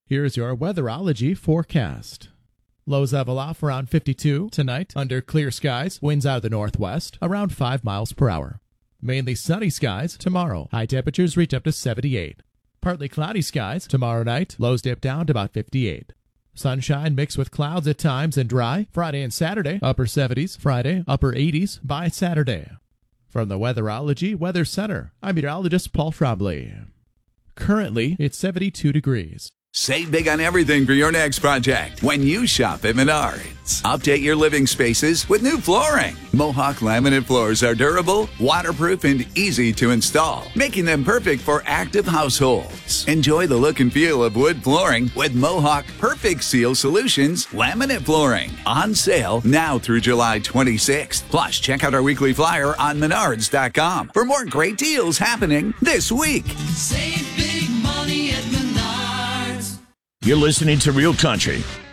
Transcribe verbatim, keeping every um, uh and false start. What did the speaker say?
Here's your weatherology forecast. Lows level off around fifty-two tonight under clear skies, winds out of the northwest around five miles per hour. Mainly sunny skies tomorrow. High temperatures reach up to seventy-eight. Partly cloudy skies tomorrow night. Lows dip down to about fifty-eight. Sunshine mixed with clouds at times and dry. Friday and Saturday, upper seventies. Friday, upper eighties by Saturday. From the Weatherology Weather Center, I'm meteorologist Paul Trombley. Currently, it's seventy-two degrees. Save big on everything for your next project when you shop at Menards. Update your living spaces with new flooring. Mohawk laminate floors are durable, waterproof, and easy to install, making them perfect for active households. Enjoy the look and feel of wood flooring with Mohawk Perfect Seal Solutions laminate flooring. On sale now through July twenty-sixth. Plus, check out our weekly flyer on menards dot com for more great deals happening this week. Save big money at Menards. You're listening to Real Country